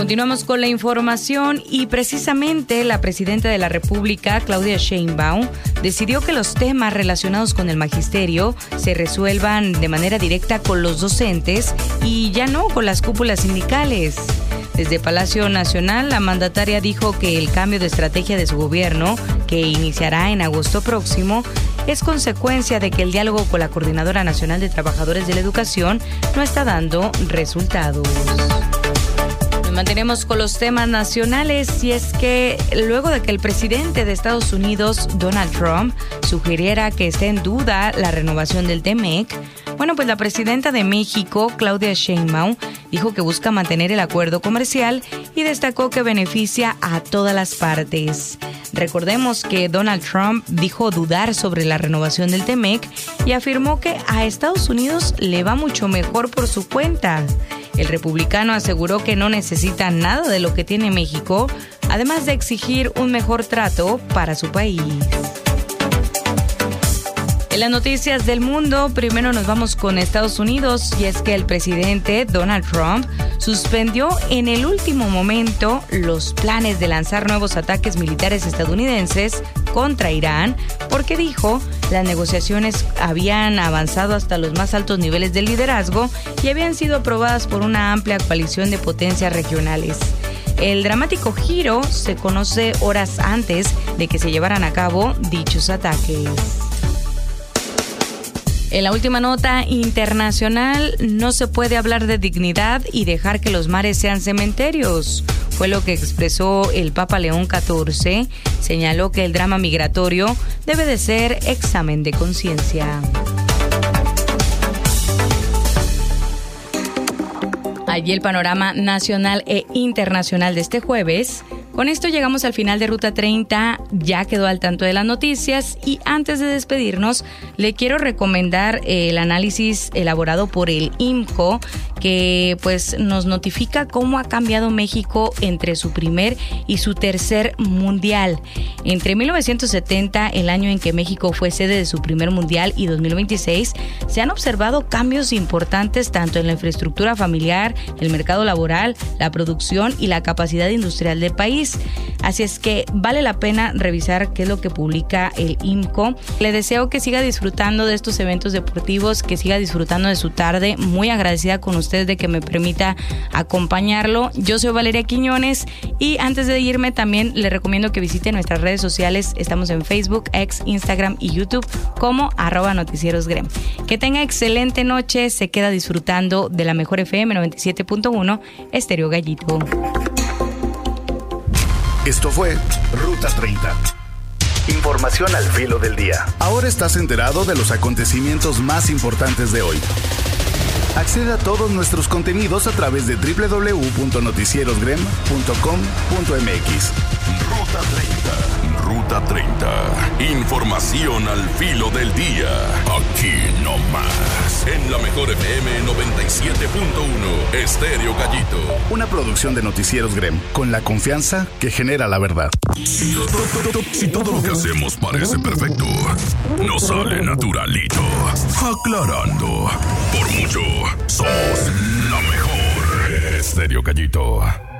Continuamos con la información y precisamente la presidenta de la República, Claudia Sheinbaum, decidió que los temas relacionados con el magisterio se resuelvan de manera directa con los docentes y ya no con las cúpulas sindicales. Desde Palacio Nacional, la mandataria dijo que el cambio de estrategia de su gobierno, que iniciará en agosto próximo, es consecuencia de que el diálogo con la Coordinadora Nacional de Trabajadores de la Educación no está dando resultados. Nos mantenemos con los temas nacionales y es que luego de que el presidente de Estados Unidos, Donald Trump, sugiriera que esté en duda la renovación del TMEC, pues la presidenta de México, Claudia Sheinbaum, dijo que busca mantener el acuerdo comercial y destacó que beneficia a todas las partes. Recordemos que Donald Trump dijo dudar sobre la renovación del TMEC y afirmó que a Estados Unidos le va mucho mejor por su cuenta. El republicano aseguró que no necesita nada de lo que tiene México, además de exigir un mejor trato para su país. En las noticias del mundo, primero nos vamos con Estados Unidos y es que el presidente Donald Trump suspendió en el último momento los planes de lanzar nuevos ataques militares estadounidenses contra Irán porque dijo las negociaciones habían avanzado hasta los más altos niveles del liderazgo y habían sido aprobadas por una amplia coalición de potencias regionales. El dramático giro se conoce horas antes de que se llevaran a cabo dichos ataques. En la última nota internacional, no se puede hablar de dignidad y dejar que los mares sean cementerios. Fue lo que expresó el Papa León XIV. Señaló que el drama migratorio debe de ser examen de conciencia. Allí el panorama nacional e internacional de este jueves. Con esto llegamos al final de Ruta 30, ya quedó al tanto de las noticias y antes de despedirnos le quiero recomendar el análisis elaborado por el IMCO que nos notifica cómo ha cambiado México entre su primer y su tercer mundial. Entre 1970, el año en que México fue sede de su primer mundial, y 2026, se han observado cambios importantes tanto en la infraestructura familiar, el mercado laboral, la producción y la capacidad industrial del país. Así es que vale la pena revisar qué es lo que publica el IMCO. Le deseo que siga disfrutando de estos eventos deportivos, que siga disfrutando de su tarde. Muy agradecida con usted de que me permita acompañarlo. Yo soy Valeria Quiñones y antes de irme también le recomiendo que visite nuestras redes sociales. Estamos en Facebook, X, Instagram y YouTube como @noticierosgrem. Que tenga excelente noche. Se queda disfrutando de la mejor FM 97.1 Estéreo Gallito. Esto fue Ruta 30. Información al filo del día. Ahora estás enterado de los acontecimientos más importantes de hoy. Accede a todos nuestros contenidos a través de www.noticierosgrem.com.mx. Ruta 30. Ruta 30. Información al filo del día. Aquí no más. En la mejor FM 97.1 Estéreo Gallito. Una producción de Noticieros Grem, con la confianza que genera la verdad. Si todo lo que hacemos parece perfecto, no sale naturalito. Aclarando. Por mucho, somos la mejor. Estéreo Gallito.